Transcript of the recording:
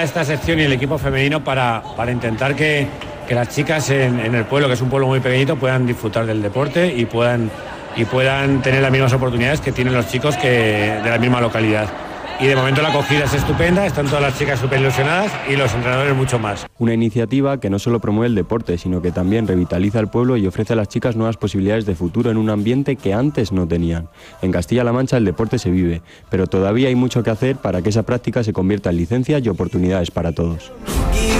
crea esta sección y el equipo femenino para intentar que las chicas en el pueblo, que es un pueblo muy pequeñito, puedan disfrutar del deporte y puedan tener las mismas oportunidades que tienen los chicos de la misma localidad. Y de momento la acogida es estupenda, están todas las chicas súper ilusionadas y los entrenadores mucho más. Una iniciativa que no solo promueve el deporte, sino que también revitaliza el pueblo y ofrece a las chicas nuevas posibilidades de futuro en un ambiente que antes no tenían. En Castilla-La Mancha el deporte se vive, pero todavía hay mucho que hacer para que esa práctica se convierta en licencias y oportunidades para todos.